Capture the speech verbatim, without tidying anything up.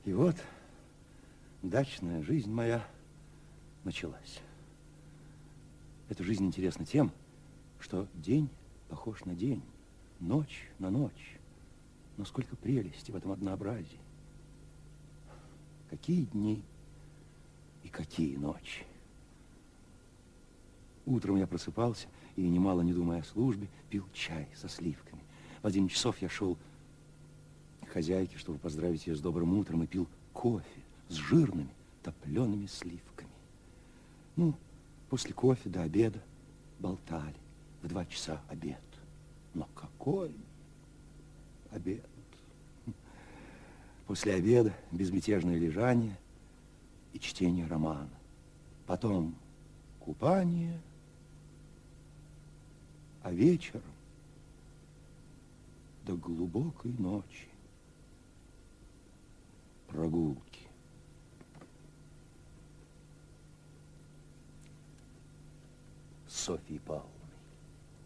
И вот дачная жизнь моя началась. Эта жизнь интересна тем, что день похож на день, ночь на ночь. Но сколько прелести в этом однообразии. Какие дни и какие ночи. Утром я просыпался и, немало не думая о службе, пил чай со сливками. В один часов я шел к хозяйке, чтобы поздравить ее с добрым утром, и пил кофе с жирными топлеными сливками. Ну, после кофе до обеда болтали. В два часа обед. Но какой обед? После обеда безмятежное лежание и чтение романа. Потом купание, а вечером до глубокой ночи прогулки. Софьи Павловны.